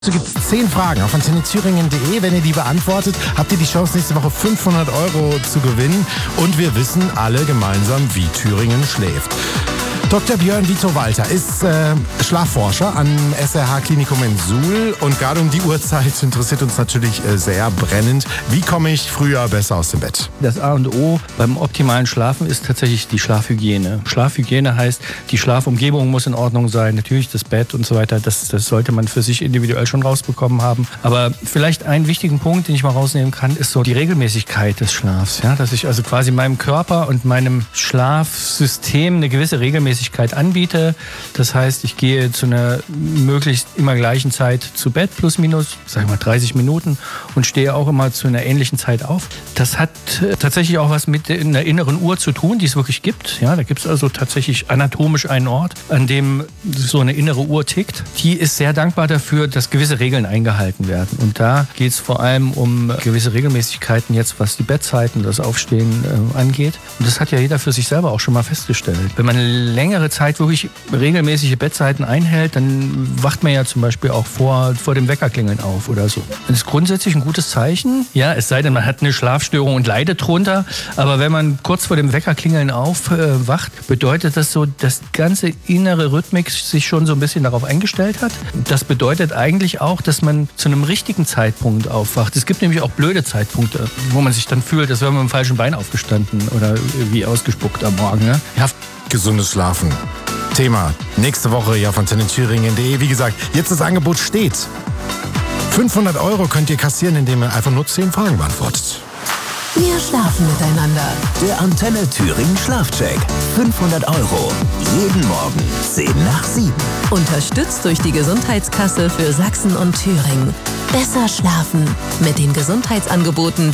So gibt es 10 Fragen auf antennethüringen.de. Wenn ihr die beantwortet, habt ihr die Chance, nächste Woche 500 € zu gewinnen. Und wir wissen alle gemeinsam, wie Thüringen schläft. Dr. Björn Vito Walter ist Schlafforscher am SRH-Klinikum in Suhl. Und gerade um die Uhrzeit interessiert uns natürlich sehr brennend, wie komme ich früher besser aus dem Bett? Das A und O beim optimalen Schlafen ist tatsächlich die Schlafhygiene. Schlafhygiene heißt, die Schlafumgebung muss in Ordnung sein. Natürlich das Bett und so weiter, das sollte man für sich individuell schon rausbekommen haben. Aber vielleicht einen wichtigen Punkt, den ich mal rausnehmen kann, ist so die Regelmäßigkeit des Schlafs. Ja? Dass ich also quasi meinem Körper und meinem Schlafsystem eine gewisse Regelmäßigkeit anbiete. Das heißt, ich gehe zu einer möglichst immer gleichen Zeit zu Bett, plus minus, sagen wir mal 30 Minuten, und stehe auch immer zu einer ähnlichen Zeit auf. Das hat tatsächlich auch was mit einer inneren Uhr zu tun, die es wirklich gibt. Ja, da gibt es also tatsächlich anatomisch einen Ort, an dem so eine innere Uhr tickt. Die ist sehr dankbar dafür, dass gewisse Regeln eingehalten werden. Und da geht es vor allem um gewisse Regelmäßigkeiten jetzt, was die Bettzeiten, das Aufstehen angeht. Und das hat ja jeder für sich selber auch schon mal festgestellt. Wenn man längere Zeit wirklich regelmäßige Bettzeiten einhält, dann wacht man ja zum Beispiel auch vor dem Weckerklingeln auf oder so. Das ist grundsätzlich ein gutes Zeichen. Ja, es sei denn, man hat eine Schlafstörung und leidet drunter. Aber wenn man kurz vor dem Weckerklingeln aufwacht, bedeutet das so, dass die ganze innere Rhythmik sich schon so ein bisschen darauf eingestellt hat. Das bedeutet eigentlich auch, dass man zu einem richtigen Zeitpunkt aufwacht. Es gibt nämlich auch blöde Zeitpunkte, wo man sich dann fühlt, als wäre man mit dem falschen Bein aufgestanden oder wie ausgespuckt am Morgen. Ne? Ja. Gesundes Schlafen. Thema nächste Woche ja von antennethüringen.de. Wie gesagt, jetzt das Angebot steht. 500 € könnt ihr kassieren, indem ihr einfach nur 10 Fragen beantwortet. Wir schlafen miteinander. Der Antenne Thüringen Schlafcheck. 500 €. Jeden Morgen 10 nach 7. Unterstützt durch die Gesundheitskasse für Sachsen und Thüringen. Besser schlafen mit den Gesundheitsangeboten